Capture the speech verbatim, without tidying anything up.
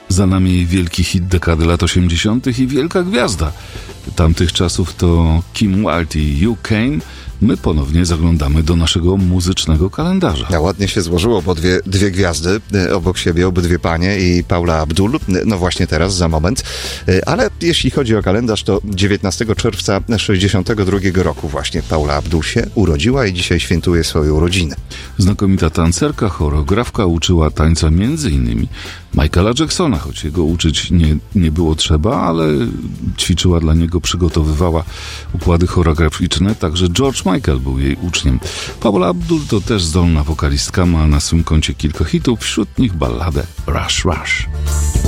Za nami jej wielki hit dekady lat osiemdziesiątych i wielka gwiazda tamtych czasów to Kim Wilde i You Came. My ponownie zaglądamy do naszego muzycznego kalendarza. Ja, ładnie się złożyło, bo dwie, dwie gwiazdy obok siebie, obydwie panie i Paula Abdul, no właśnie teraz, za moment. Ale jeśli chodzi o kalendarz, to dziewiętnastego czerwca sześćdziesiątego drugiego roku właśnie Paula Abdul się urodziła i dzisiaj świętuje swoją urodzinę. Znakomita tancerka, choreografka, uczyła tańca między innymi Michaela Jacksona, choć jego uczyć nie, nie było trzeba, ale ćwiczyła dla niego, przygotowywała układy choreograficzne, także George Michael był jej uczniem. Paula Abdul to też zdolna wokalistka, ma na swym koncie kilka hitów, wśród nich balladę Rush Rush.